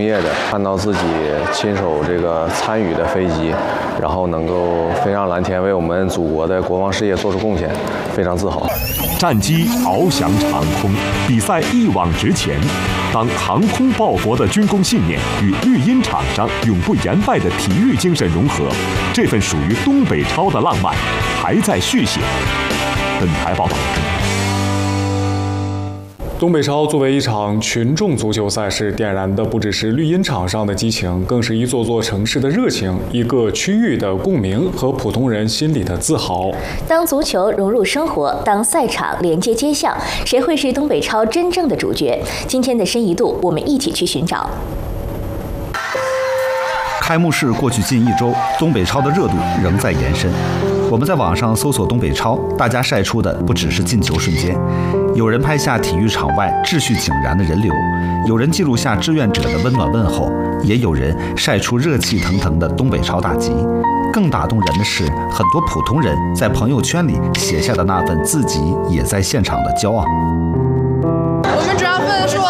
业的，看到自己亲手这个参与的飞机，然后能够飞上蓝天，为我们祖国的国防事业做出贡献，非常自豪。 战机翱翔长空，比赛一往直前。当航空报国的军工信念与绿茵场上永不言败的体育精神融合，这份属于东北超的浪漫还在续写。本台报道。 东北超作为一场群众足球赛事，点燃的不只是绿茵场上的激情，更是一座座城市的热情，一个区域的共鸣和普通人心里的自豪。 当足球融入生活，当赛场连接街巷，谁会是东北超真正的主角？今天的深一度，我们一起去寻找。 开幕式过去近1周，东北超的热度仍在延伸。我们在网上搜索东北超，大家晒出的不只是进球瞬间，有人拍下体育场外秩序井然的人流，有人记录下志愿者的温暖问候，也有人晒出热气腾腾的东北超大集。更打动人的是，很多普通人在朋友圈里写下的那份自己也在现场的骄傲。 我们主要问说，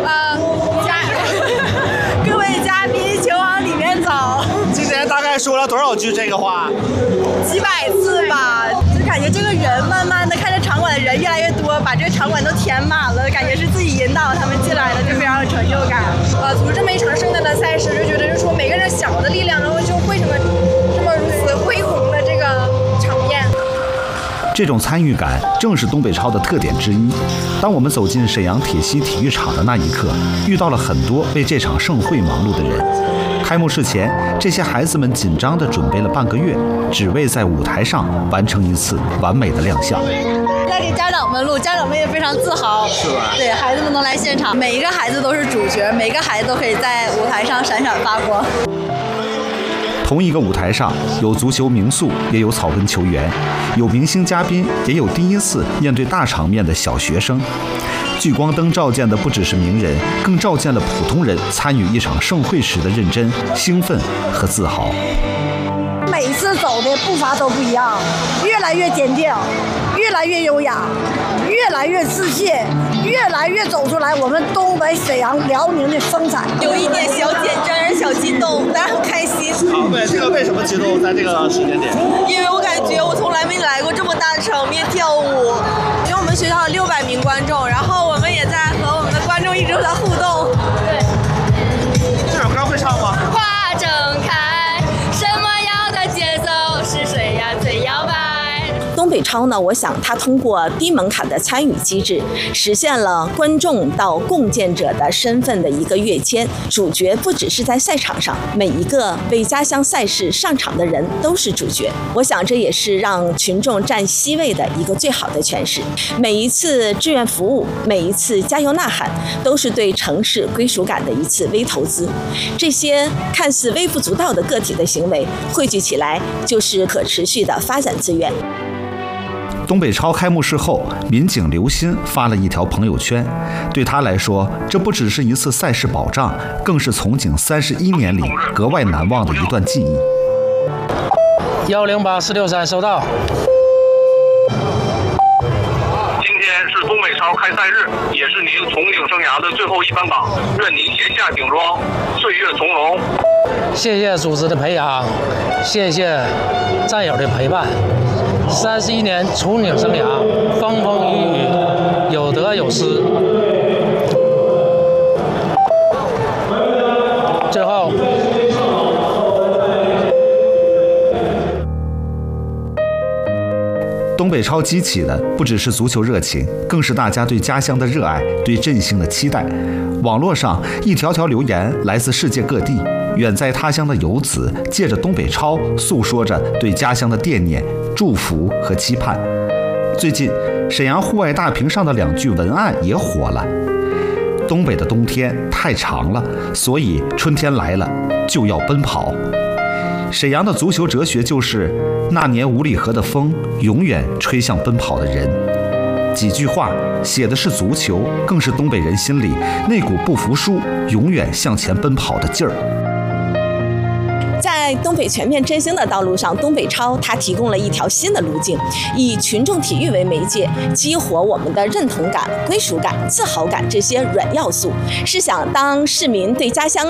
各位嘉宾请往里面走。 今年大概说了多少句这个话？ 几百次吧，就感觉这个人慢慢的看着场馆的人越来越多，把这个场馆都填满了，感觉是自己引导他们进来的，就非常有成就感。组织这么一场盛大的赛事，就觉得就是说每个人小的力量，然后就会什么这么如此恢宏的这个场面。 这种参与感正是东北超的特点之一。当我们走进沈阳铁西体育场的那一刻，遇到了很多为这场盛会忙碌的人。开幕式前，这些孩子们紧张地准备了半个月，只为在舞台上完成一次完美的亮相。 在给家长们录，家长们也非常自豪， 是吧？ 对，孩子们能来现场，每一个孩子都是主角，每个孩子都可以在舞台上闪闪发光。 同一个舞台上，有足球名宿，也有草根球员，有明星嘉宾，也有第一次面对大场面的小学生。聚光灯照见的不只是名人，更照见了普通人参与一场盛会时的认真、兴奋和自豪。 每一次走的步伐都不一样，越来越坚定，越来越优雅，越来越自信，越来越走出来我们东北、沈阳、辽宁的风采。 有一点小紧张，有点小激动，但是很开心。 对，这个为什么激动？在这个时间点？ 因为我感觉我从来没来过这么大的场面跳舞。因为我们学校有600名观众，然后我们也在和我们的观众一直在互动。对。 这首歌会唱吗？ 花正开，什么样的节奏是谁呀最摇摆？ 东北超呢，我想它通过低门槛的参与机制，实现了观众到共建者的身份的一个跃迁。主角不只是在赛场上，每一个为家乡赛事上场的人都是主角。我想这也是让群众占C位的一个最好的诠释。每一次志愿服务，每一次加油呐喊，都是对城市归属感的一次微投资。这些看似微不足道的个体的行为，汇聚起来就是可持续的发展资源。 东北超开幕式后，民警刘鑫发了一条朋友圈。对他来说，这不只是一次赛事保障，更是从警31年里格外难忘的一段记忆。 108463收到。 今天是东北超开赛日，也是您从警生涯的最后一班岗，愿您卸下警装，岁月从容。 谢谢组织的培养，谢谢战友的陪伴。31年从警生涯，风风雨雨，有得有失。最后， 东北超激起的不只是足球热情，更是大家对家乡的热爱，对振兴的期待。网络上一条条留言来自世界各地，远在他乡的游子借着东北超诉说着对家乡的惦念、祝福和期盼。最近，沈阳户外大屏上的2句文案也火了：东北的冬天太长了，所以春天来了就要奔跑。沈阳的足球哲学就是那年五里河的风永远吹向奔跑的人。几句话写的是足球，更是东北人心里那股不服输、永远向前奔跑的劲儿。 在东北全面振兴的道路上，东北超它提供了一条新的路径，以群众体育为媒介，激活我们的认同感、归属感、自豪感这些软要素，是想当市民对家乡